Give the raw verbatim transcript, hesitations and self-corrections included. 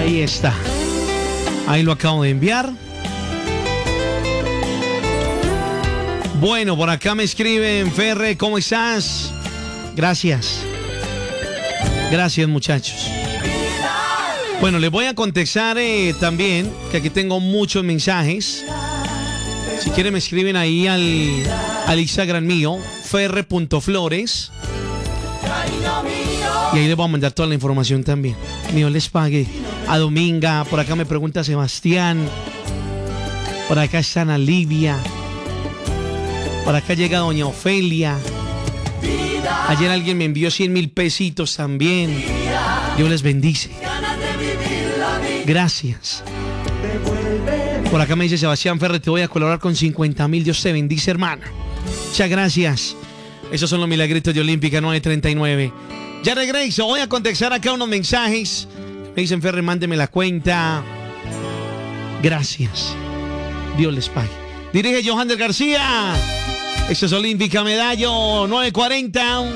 Ahí está. Ahí lo acabo de enviar. Bueno, por acá me escriben, Ferre, ¿cómo estás? Gracias. Gracias, muchachos. Bueno, les voy a contestar eh, también, que aquí tengo muchos mensajes. Si quieren me escriben ahí al, al Instagram mío, ferre punto flores. Y ahí les voy a mandar toda la información también. Dios les pague. A Dominga, por acá me pregunta Sebastián. Por acá está Ana Livia. Por acá llega doña Ofelia. Ayer alguien me envió cien mil pesitos también. Dios les bendice. Gracias. Por acá me dice Sebastián Ferre, te voy a colaborar con cincuenta mil. Dios te bendice, hermano. Muchas gracias. Esos son los milagritos de Olímpica nueve treinta y nueve. Ya regreso. Voy a contestar acá unos mensajes. Me dicen, Ferre, mándeme la cuenta. Gracias. Dios les pague. Dirige Johander García. Esto es Olímpica Medallo nueve cuarenta.